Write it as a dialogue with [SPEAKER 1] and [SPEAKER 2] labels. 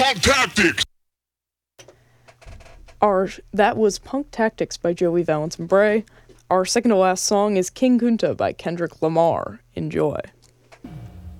[SPEAKER 1] Punk Tactics!
[SPEAKER 2] That was Punk Tactics by Joey Valentine Bray. Our second to last song is King Kunta by Kendrick Lamar. Enjoy.